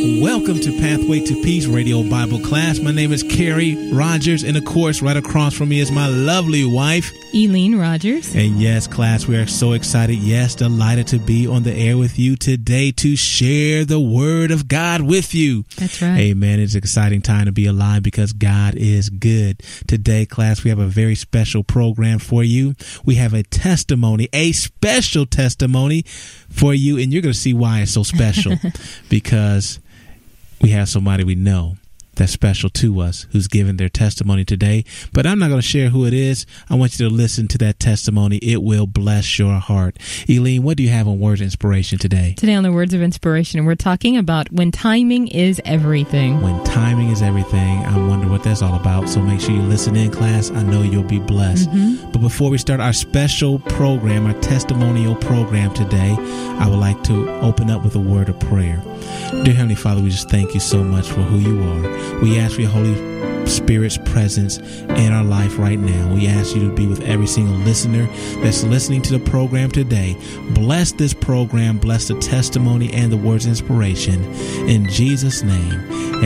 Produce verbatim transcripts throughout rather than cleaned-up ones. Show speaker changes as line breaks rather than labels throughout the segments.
Welcome to Pathway to Peace Radio Bible Class. My name is Carrie Rogers, and of course, right across from me is my lovely wife,
Eileen Rogers.
And yes, class, we are so excited, yes, delighted to be on the air with you today to share the Word of God with you.
That's right.
Amen. It's an exciting time to be alive because God is good. Today, class, we have a very special program for you. We have a testimony, a special testimony for you, and you're going to see why it's so special because we have somebody we know that's special to us who's given their testimony today. But I'm not going to share who it is. I want you to listen to that testimony. It will bless your heart. Eileen, what do you have on Words of Inspiration today?
Today on the Words of Inspiration, we're talking about when timing is everything.
When timing is everything. I wonder what that's all about. So make sure you listen in, class. I know you'll be blessed. Mm-hmm. But before we start our special program, our testimonial program today, I would like to open up with a word of prayer. Dear Heavenly Father, we just thank you so much for who you are. We ask for your Holy Spirit's presence in our life right now. We ask you to be with every single listener that's listening to the program today. Bless this program, bless the testimony and the words of inspiration. In Jesus' name,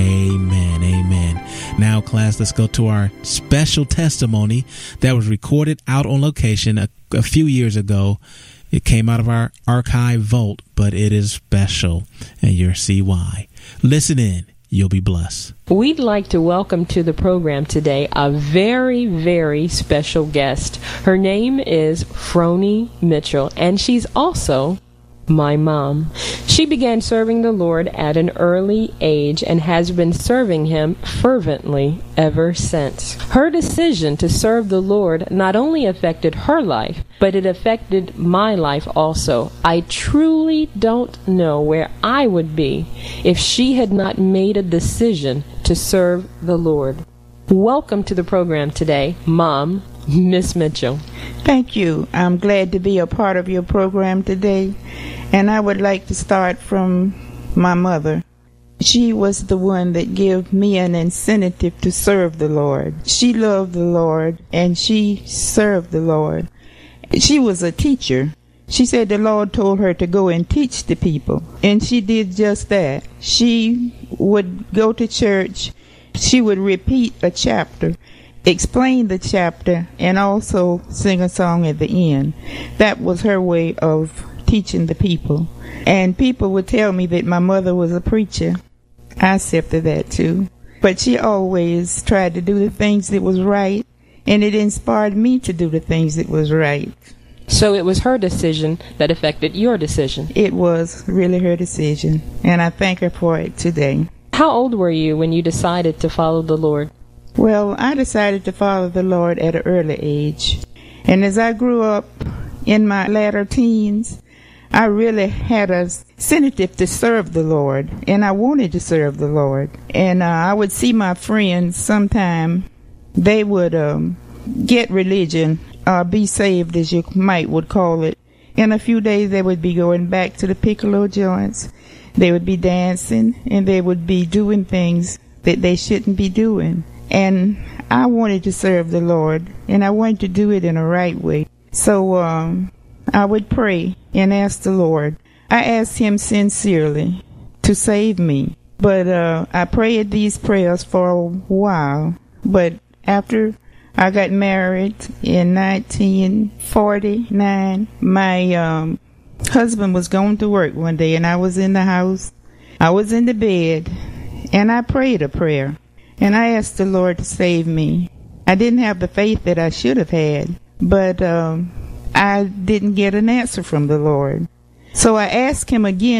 amen, amen. Now, class, let's go to our special testimony that was recorded out on location a, a few years ago. It came out of our archive vault, but it is special, and you'll see why. Listen in. You'll be blessed.
We'd like to welcome to the program today a very, very special guest. Her name is Froni Mitchell, and she's also my mom. She began serving the Lord at an early age and has been serving Him fervently ever since. Her decision to serve the Lord not only affected her life, but it affected my life also. I truly don't know where I would be if she had not made a decision to serve the Lord. Welcome to the program today, Mom, Miss Mitchell.
Thank you. I'm glad to be a part of your program today. And I would like to start from my mother. She was the one that gave me an incentive to serve the Lord. She loved the Lord and she served the Lord. She was a teacher. She said the Lord told her to go and teach the people. And she did just that. She would go to church. She would repeat a chapter, explain the chapter, and also sing a song at the end. That was her way of teaching the people. And people would tell me that my mother was a preacher. I accepted that too. But she always tried to do the things that was right, and it inspired me to do the things that was right.
So it was her decision that affected your decision?
It was really her decision, and I thank her for it today.
How old were you when you decided to follow the Lord?
Well, I decided to follow the Lord at an early age. And as I grew up in my latter teens, I really had a incentive to serve the Lord, and I wanted to serve the Lord. And uh, I would see my friends sometime, they would um, get religion, uh, be saved, as you might would call it. In a few days, they would be going back to the piccolo joints. They would be dancing, and they would be doing things that they shouldn't be doing. And I wanted to serve the Lord, and I wanted to do it in a right way. So um, I would pray and ask the Lord. I asked Him sincerely to save me. But uh, I prayed these prayers for a while. But after I got married in nineteen forty-nine, my um, husband was going to work one day, and I was in the house. I was in the bed, and I prayed a prayer. And I asked the Lord to save me. I didn't have the faith that I should have had, but um, I didn't get an answer from the Lord. So I asked Him again